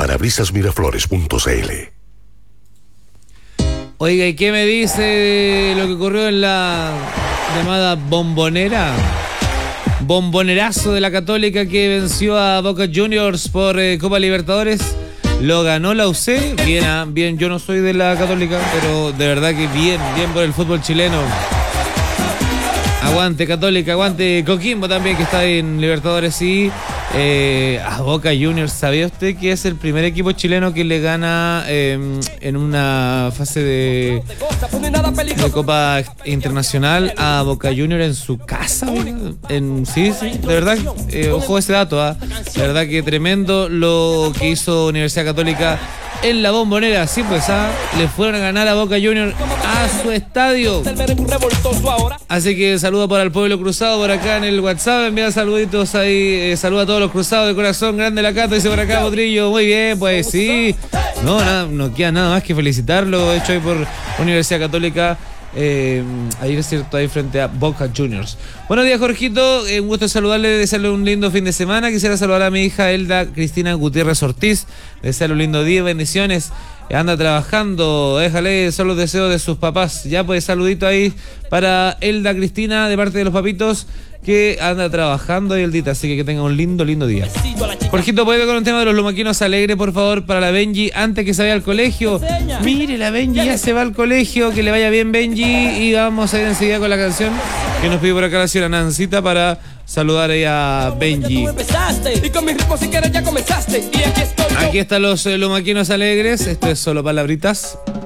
Parabrisasmiraflores.cl. Oiga, ¿y qué me dice lo que ocurrió en la llamada bombonera? Bombonerazo de la Católica que venció a Boca Juniors por Copa Libertadores. Lo ganó la UC. Bien, yo no soy de la Católica, pero de verdad que bien por el fútbol chileno. Aguante Católica, aguante Coquimbo también, que está en Libertadores, sí. A Boca Juniors, ¿sabía usted que es el primer equipo chileno que le gana en una fase de Copa Internacional a Boca Juniors en su casa? Sí, de verdad, ojo ese dato, de verdad que tremendo lo que hizo Universidad Católica en la bombonera. Sí, pues le fueron a ganar a Boca Juniors a su estadio. Así que saludo para el pueblo cruzado por acá en el WhatsApp, envía saluditos ahí, saluda a todos los cruzados de corazón grande la Cata, dice por acá Potrillo. Muy bien, pues sí, no queda nada más que felicitarlo, hecho hoy por Universidad Católica. Ayer es cierto, ahí frente a Boca Juniors. Buenos días, Jorgito, un gusto saludarle, desearle un lindo fin de semana. Quisiera saludar a mi hija Elda Cristina Gutiérrez Ortiz, desearle un lindo día, bendiciones. Anda trabajando, déjale, son los deseos de sus papás. Ya pues, saludito ahí para Elda Cristina de parte de los papitos, que anda trabajando, Eldita, así que tenga un lindo día. Jorgito, ¿puede ver con un tema de los lumaquinos alegre, por favor, para la Benji, antes que se vaya al colegio? Mire, la Benji ya se va al colegio, que le vaya bien, Benji, y vamos a ir enseguida con la canción que nos pide por acá la señora Nancita para saludar ahí a Benji. Aquí están los lumaquinos alegres, esto es solo palabritas.